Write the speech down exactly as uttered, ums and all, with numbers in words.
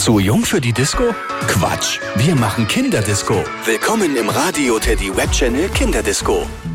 Zu jung für die Disco? Quatsch, wir machen Kinderdisco. Willkommen im Radio Teddy Web Channel Kinderdisco.